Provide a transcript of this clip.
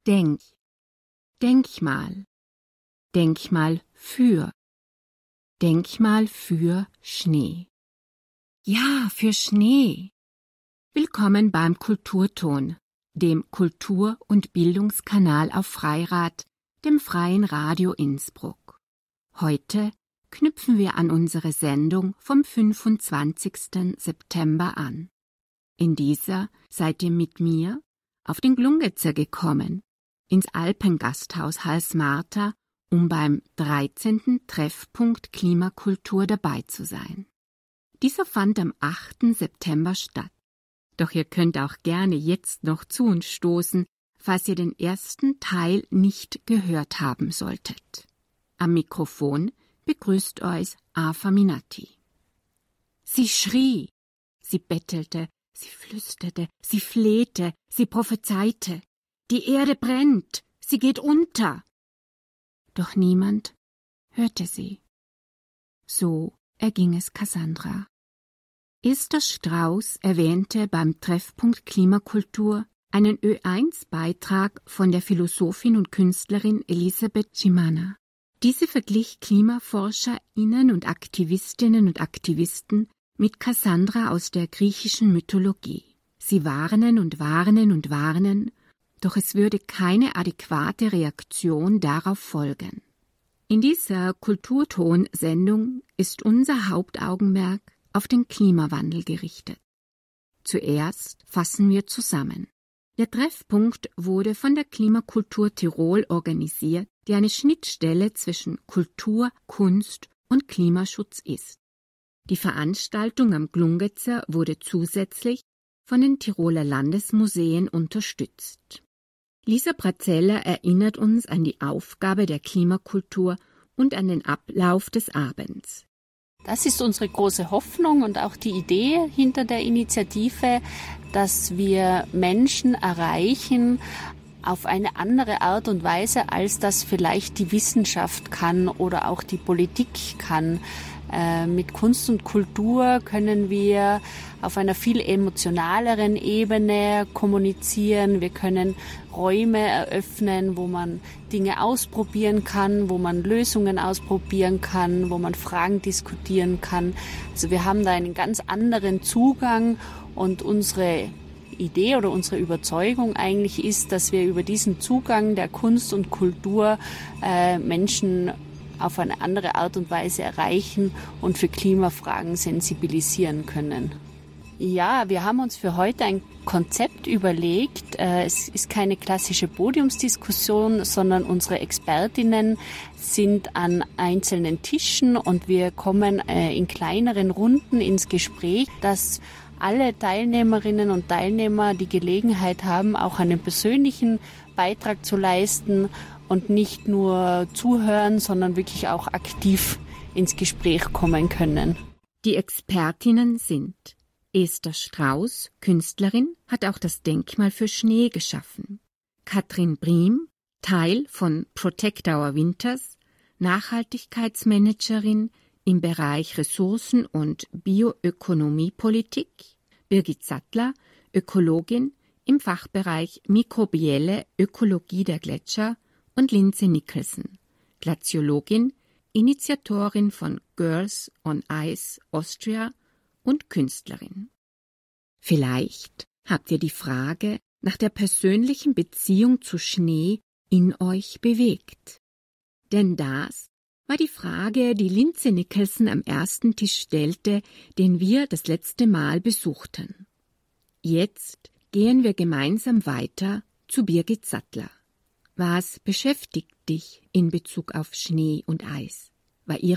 Denk. Denkmal. Denkmal für. Denkmal für Schnee. Ja, für Schnee. Willkommen beim Kulturton, dem Kultur- und Bildungskanal auf Freirad, dem Freien Radio Innsbruck. Heute knüpfen wir an unsere Sendung vom 25. September an. In dieser seid ihr mit mir auf den Glungetzer gekommen, ins Alpengasthaus Hals-Marta, um beim 13. Treffpunkt Klimakultur dabei zu sein. Dieser fand am 8. September statt. Doch ihr könnt auch gerne jetzt noch zu uns stoßen, falls ihr den ersten Teil nicht gehört haben solltet. Am Mikrofon begrüßt euch Afa Minatti. Sie schrie, sie bettelte, sie flüsterte, sie flehte, sie prophezeite. Die Erde brennt, sie geht unter. Doch niemand hörte sie. So erging es Cassandra. Esther Strauß erwähnte beim Treffpunkt Klimakultur einen Ö1-Beitrag von der Philosophin und Künstlerin Elisabeth Gimana. Diese verglich KlimaforscherInnen und Aktivistinnen und Aktivisten mit Cassandra aus der griechischen Mythologie. Sie warnen und warnen und warnen, doch es würde keine adäquate Reaktion darauf folgen. In dieser Kulturton-Sendung ist unser Hauptaugenmerk auf den Klimawandel gerichtet. Zuerst fassen wir zusammen. Der Treffpunkt wurde von der Klimakultur Tirol organisiert, die eine Schnittstelle zwischen Kultur, Kunst und Klimaschutz ist. Die Veranstaltung am Glungetzer wurde zusätzlich von den Tiroler Landesmuseen unterstützt. Lisa Brazeller erinnert uns an die Aufgabe der Klimakultur und an den Ablauf des Abends. Das ist unsere große Hoffnung und auch die Idee hinter der Initiative, dass wir Menschen erreichen auf eine andere Art und Weise, als das vielleicht die Wissenschaft kann oder auch die Politik kann. Mit Kunst und Kultur können wir auf einer viel emotionaleren Ebene kommunizieren. Wir können Räume eröffnen, wo man Dinge ausprobieren kann, wo man Lösungen ausprobieren kann, wo man Fragen diskutieren kann. Also wir haben da einen ganz anderen Zugang und unsere Idee oder unsere Überzeugung eigentlich ist, dass wir über diesen Zugang der Kunst und Kultur Menschen auf eine andere Art und Weise erreichen und für Klimafragen sensibilisieren können. Ja, wir haben uns für heute ein Konzept überlegt. Es ist keine klassische Podiumsdiskussion, sondern unsere Expertinnen sind an einzelnen Tischen und wir kommen in kleineren Runden ins Gespräch, dass alle Teilnehmerinnen und Teilnehmer die Gelegenheit haben, auch einen persönlichen Beitrag zu leisten und nicht nur zuhören, sondern wirklich auch aktiv ins Gespräch kommen können. Die Expertinnen sind Esther Strauß, Künstlerin, hat auch das Denkmal für Schnee geschaffen. Katrin Briem, Teil von Protect Our Winters, Nachhaltigkeitsmanagerin im Bereich Ressourcen- und Bioökonomiepolitik. Birgit Sattler, Ökologin im Fachbereich mikrobielle Ökologie der Gletscher und Lindsay Nicholson, Glaziologin, Initiatorin von Girls on Ice Austria und Künstlerin. Vielleicht habt ihr die Frage nach der persönlichen Beziehung zu Schnee in euch bewegt. Denn das war die Frage, die Lindsay Nicholson am ersten Tisch stellte, den wir das letzte Mal besuchten. Jetzt gehen wir gemeinsam weiter zu Birgit Sattler. Was beschäftigt dich in Bezug auf Schnee und Eis? War ihre